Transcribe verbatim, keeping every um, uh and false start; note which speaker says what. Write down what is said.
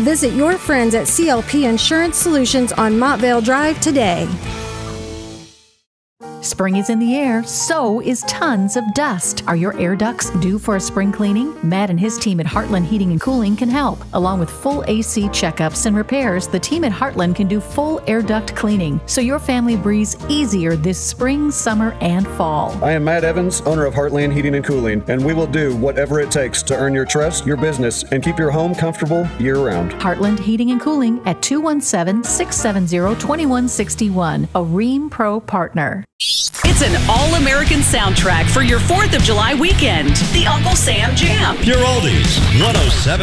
Speaker 1: Visit your friends at C L P Insurance Solutions on Montvale Drive today.
Speaker 2: Spring is in the air, so is tons of dust. Are your air ducts due for a spring cleaning? Matt and his team at Heartland Heating and Cooling can help. Along with full A C checkups and repairs, the team at Heartland can do full air duct cleaning, so your family breathes easier this spring, summer, and fall.
Speaker 3: I am Matt Evans, owner of Heartland Heating and Cooling, and we will do whatever it takes to earn your trust, your business, and keep your home comfortable year-round.
Speaker 2: Heartland Heating and Cooling at two one seven, six seven zero, two one six one, a Rheem Pro partner.
Speaker 4: It's an all-American soundtrack for your fourth of July weekend. The Uncle Sam Jam.
Speaker 5: Pure Oldies, one oh seven.